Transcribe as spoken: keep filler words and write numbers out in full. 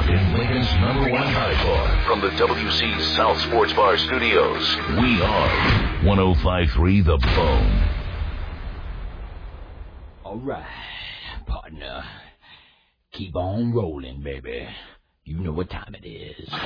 in Lincoln's number one hardcore. From the W C South Sports Bar Studios, we are one oh five point three The Bone. All right, partner. Keep on rolling, baby. You know what time it is.